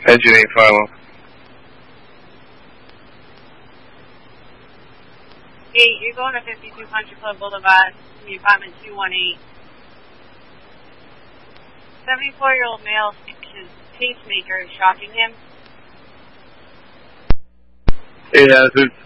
Engine 8 final. Hey, you're going to 52 Country Club Boulevard, the apartment 218. 74-year-old male, his pacemaker is shocking him. Yeah, it's